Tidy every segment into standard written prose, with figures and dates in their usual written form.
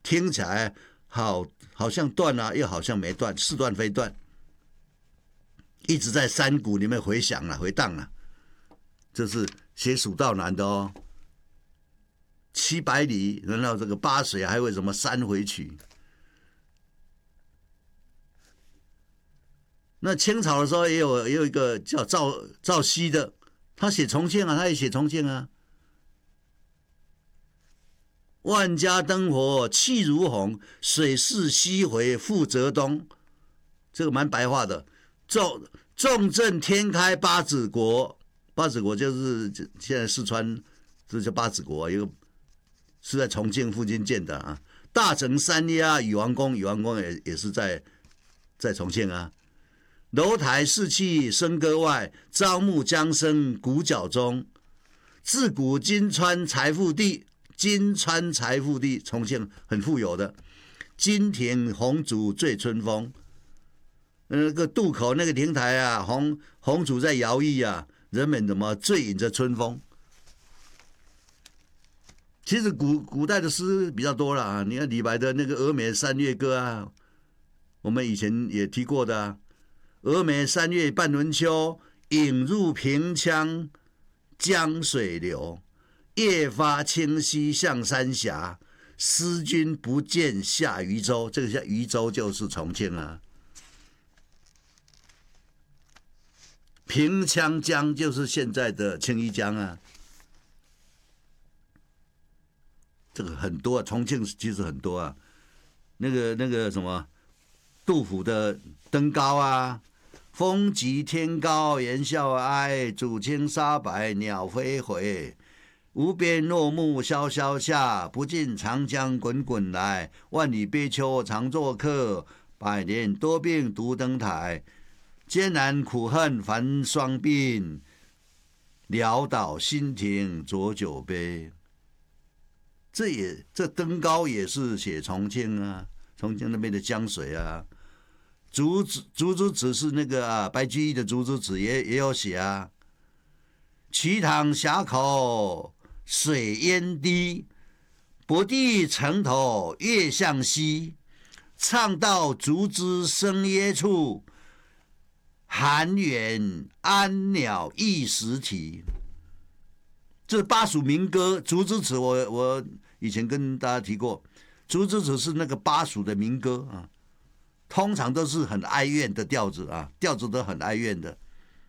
听起来好像断了，又好像没断，似断非断，一直在山谷里面回响了，回荡了。这是写蜀道难的哦，700里，然后这个八水还会什么三回曲。那清朝的时候也有一个叫赵熙的，他写重庆啊，他也写重庆啊。万家灯火气如虹，水势西回复泽东。这个蛮白话的。重镇天开八子国，八子国就是现在四川，这叫八子国，一个是在重庆附近建的啊。大城三鸦禹王宫，禹王宫也是在重庆啊。楼台士气笙歌外，朝暮江声鼓角中。自古金川财富地，金川财富地，重庆很富有的。金亭红烛醉春风，那个渡口那个亭台啊，红烛在摇曳啊，人们怎么醉饮着春风？其实古代的诗比较多了啊，你看李白的那个《峨眉山月歌》啊，我们以前也提过的啊。峨眉三月半轮秋，影入平羌江水流。夜发清溪向三峡，思君不见下渝州。这个下渝州就是重庆啊。平羌江就是现在的青衣江啊。这个很多啊，重庆其实很多啊。那个什么，杜甫的《登高》啊。风急天高猿啸哀，渚清沙白鸟飞回。无边落木萧萧下，不尽长江滚滚来。万里悲秋常作客，百年多病独登台。艰难苦恨繁霜鬓，潦倒新停浊酒杯。这登高也是写重庆啊，重庆那边的江水啊。竹之子是那个啊，白居易的竹之子也有写啊。瞿塘峡口水淹低，不第城头月向西。唱到竹枝生椰处，寒远安鸟一时啼。这是巴蜀民歌，竹之子我以前跟大家提过，竹之子是那个巴蜀的民歌啊。通常都是很哀怨的调子啊，调子都很哀怨的。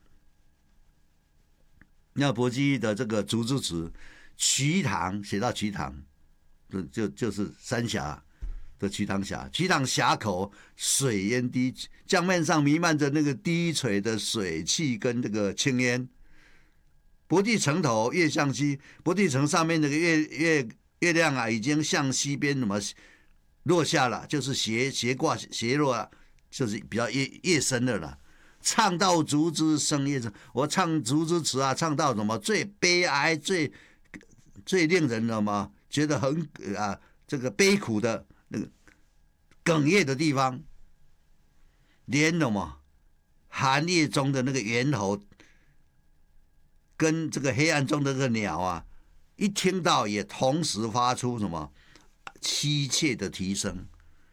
那薄基的这个竹之子，瞿塘写到瞿塘，就是三峡的瞿塘峡，瞿塘峡口水淹低，江面上弥漫着那个低垂的水汽跟这个青烟。博地城头月向西，博地城上面那个月亮啊，已经向西边什么？落下了，就是斜挂斜落啊，就是比较夜深的了。唱到竹枝生夜深，我唱竹枝词啊，唱到什么最悲哀、最令人什么觉得很这个悲苦的那个哽咽的地方，连什么寒夜中的那个猿猴跟这个黑暗中的这个鸟啊，一听到也同时发出什么凄切的啼声。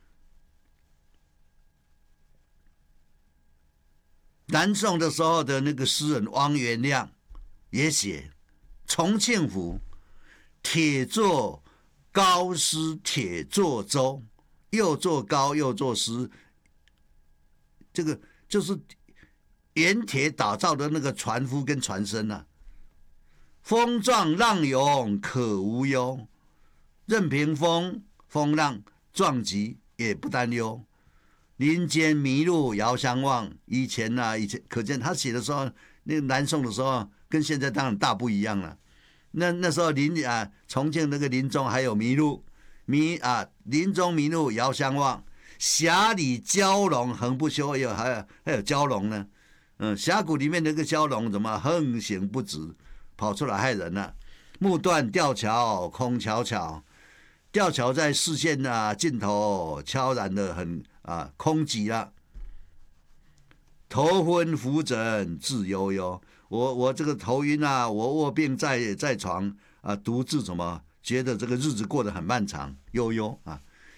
南宋的时候的那个诗人汪元亮也写重庆府铁作高诗铁作舟，又作高又作诗，这个就是原铁打造的那个船夫跟船身啊。风壮浪涌可无忧，任凭风浪撞击也不担忧。林间迷路遥相望，以前可见他写的时候，那个南宋的时候跟现在当然大不一样了。那时候重庆那个林中还有迷路，林中迷路遥相望，峡里蛟龙横不休，还有蛟龙呢。峡谷里面那个蛟龙怎么横行不止，跑出来害人了。木断吊桥空悄悄，吊桥在视线尽头悄然的很空寂了。头昏浮枕自悠悠，我这个头晕啊，我卧病在床独自觉得这个日子过得很漫长，悠悠啊。